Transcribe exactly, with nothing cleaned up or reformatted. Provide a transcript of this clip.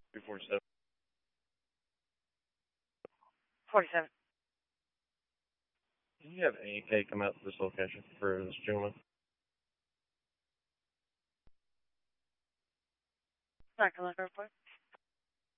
two forty-seven. forty-seven. Do you have any K come out to this location for this gentleman? Not going to look report.